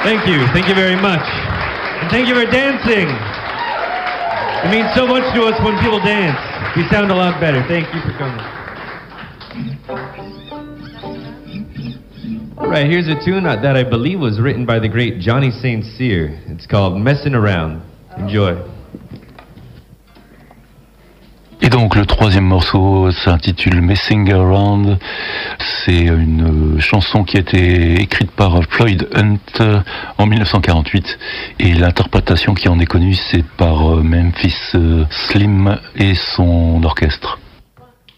Thank you very much. And thank you for dancing. It means so much to us when people dance. We sound a lot better. Thank you for coming. All right, here's a tune that I believe was written by the great Johnny St. Cyr. It's called Messin' Around. Enjoy. Et donc le troisième morceau s'intitule Messing Around. C'est une chanson qui a été écrite par Floyd Hunt en 1948 et l'interprétation qui en est connue c'est par Memphis Slim et son orchestre.